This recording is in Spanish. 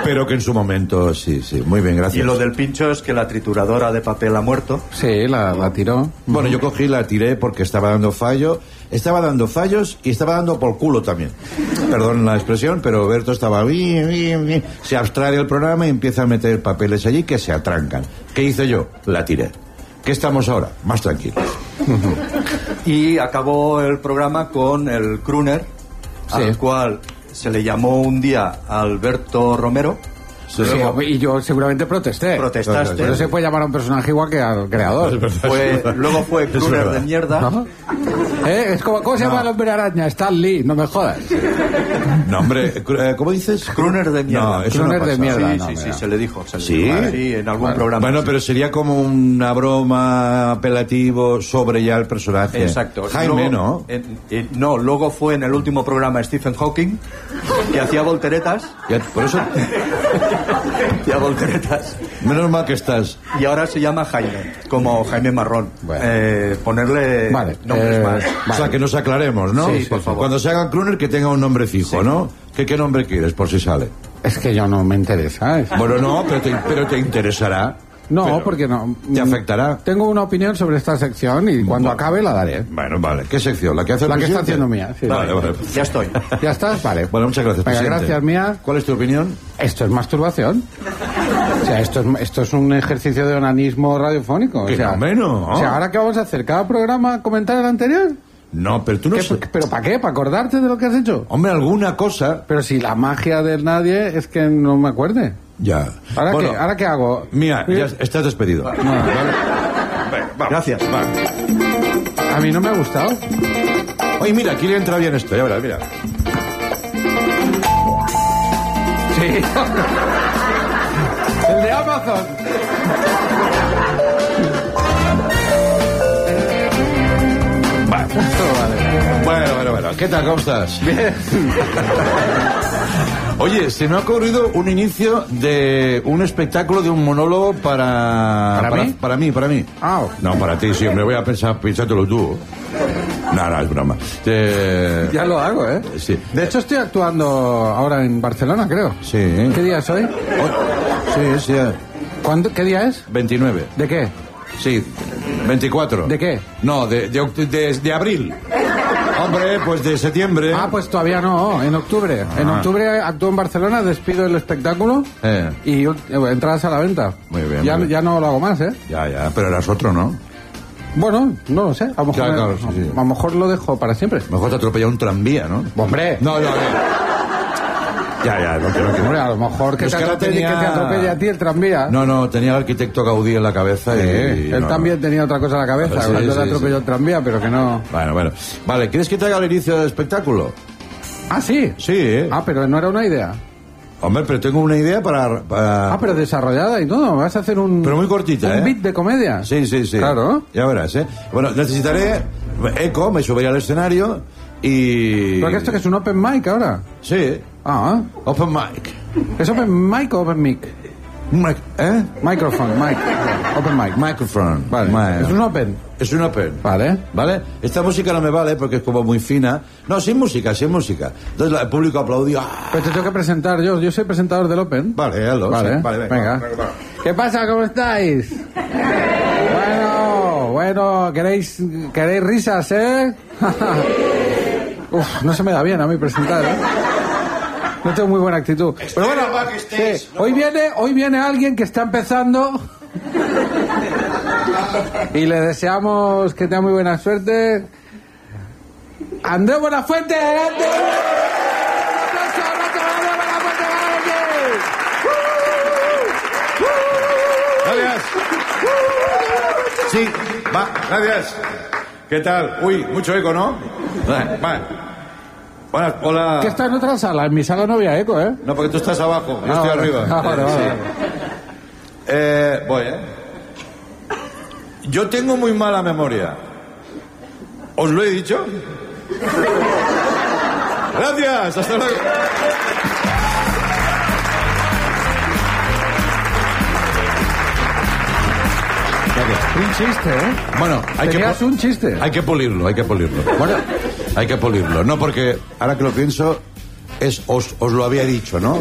Pero que en su momento, sí, muy bien, gracias. Y lo del pincho es que la trituradora de papel ha muerto. Sí, la tiró. Bueno, yo cogí, la tiré porque estaba dando fallos y estaba dando por culo también. Perdón la expresión, pero Berto estaba bien. Se abstrae del programa y empieza a meter papeles allí que se atrancan. ¿Qué hice yo? La tiré. ¿Qué estamos ahora? Más tranquilos. Y acabó el programa con el crooner, al cual se le llamó un día Alberto Romero. Sí, y yo seguramente protesté. Protestaste. No se puede llamar a un personaje igual que al creador. Luego fue crooner de mierda. ¿No? Es como, ¿cómo se llama el hombre araña? Stan Lee, no me jodas. No, hombre, ¿cómo dices? Crooner de mierda. No, eso crooner no de mierda. Sí, se le dijo. ¿Sí? Sí, en algún programa. Bueno, pero sería como una broma apelativo sobre ya el personaje. Exacto. Jaime, luego, ¿no? Luego fue en el último programa Stephen Hawking, que hacía volteretas. Por eso... Hacía volteretas. Menos mal que estás. Y ahora se llama Jaime, como Jaime Marrón. Bueno. Ponerle nombres más. O sea, que nos aclaremos, ¿no? Sí, por favor. Cuando se haga crooner, que tenga un nombre fijo, ¿no? ¿Qué nombre quieres, por si sale? Es que yo no me interesa. Bueno, no, pero te interesará. No, pero porque no. ¿Te afectará? Tengo una opinión sobre esta sección y cuando acabe la daré. Bueno, vale. ¿Qué sección? ¿La que hace el presidente? La que está haciendo Mía. Sí, vale. Ya estoy. ¿Ya estás? Vale. Bueno, muchas gracias, Venga, presidente. gracias, Mía. ¿Cuál es tu opinión? Esto es masturbación. O sea, esto es un ejercicio de onanismo radiofónico. Que o sea, no menos. O sea, ¿ahora qué vamos a hacer? ¿Cada programa comentar el anterior? No, pero tú no sabes. ¿Pero para qué? ¿Para acordarte de lo que has hecho? Hombre, alguna cosa. Pero si la magia del nadie es que no me acuerde. Ya. ¿Ahora qué? ¿Ahora qué hago? Mía, ya estás despedido. No. ¿Vale? Gracias. A mí no me ha gustado. Oye, mira, aquí le entra bien esto, ya verás, mira. Sí. El de Amazon. Bueno. ¿Qué tal? ¿Cómo estás? Bien. Oye, se me ha ocurrido un inicio de un espectáculo, de un monólogo para mí. Para mí. Ah. No, para ti, sí, me voy a pensártelo tú. No, es broma. Ya lo hago, ¿eh? Sí. De hecho, estoy actuando ahora en Barcelona, creo. Sí. ¿Qué día es hoy? Sí. ¿Qué día es? 29. ¿De qué? Sí, 24. ¿De qué? No, de abril. Hombre, pues de septiembre. Ah, pues todavía no, en octubre. En octubre actúo en Barcelona, despido el espectáculo y entradas a la venta. Muy bien. Ya no lo hago más, ¿eh? Ya, pero eras otro, ¿no? Bueno, no lo sé. A lo mejor, Claro, sí. a lo mejor lo dejo para siempre. Mejor te atropella un tranvía, ¿no? ¡Hombre! No. Ya, no quiero. Hombre, a lo mejor que Es te que ahora atropelle a ti el tranvía. No, tenía el arquitecto Gaudí en la cabeza y él también tenía otra cosa en la cabeza, Sí, cuando le sí. atropelló el tranvía, pero que no... Bueno. Vale, ¿quieres que te haga el inicio del espectáculo? Ah, ¿sí? Sí, Ah, pero no era una idea. Hombre, pero tengo una idea para... Ah, pero desarrollada y todo. Vas a hacer un... Pero muy cortita, un beat de comedia. Sí. Claro. Ya verás, ¿eh? Bueno, necesitaré eco, me subiré al escenario y... ¿Pero que esto que es un open mic ahora? Sí. Ah. Open mic. ¿Es open mic o open mic? ¿Eh? Microphone, mic. Open mic. Microphone. Vale. Es un open. Es un open. Vale. Esta música no me vale porque es como muy fina. No, sin música. Entonces el público aplaudió. Pero te tengo que presentar yo. Yo soy presentador del open. Vale, hazlo. Vale, Sí. Vale, venga. ¿Qué pasa? ¿Cómo estáis? Bueno, ¿queréis risas, eh? Uf, no se me da bien a mí presentar, ¿eh? No tengo muy buena actitud. Pero bueno, sí. Hoy viene alguien que está empezando y le deseamos que tenga muy buena suerte. Andrés Buenafuente, adelante. Gracias. Sí, va, gracias. ¿Qué tal? Uy, mucho eco, ¿no? Vale. Buenas, hola. Que está en otra sala. En mi sala no había eco, ¿eh? No, porque tú estás abajo, yo estoy vale. arriba. Vale. Voy, Yo tengo muy mala memoria. ¿Os lo he dicho? Gracias, hasta luego. Un chiste, ¿eh? Bueno, Tenías un chiste. Hay que pulirlo. Bueno, hay que pulirlo. No, porque ahora que lo pienso, os lo había dicho, ¿no?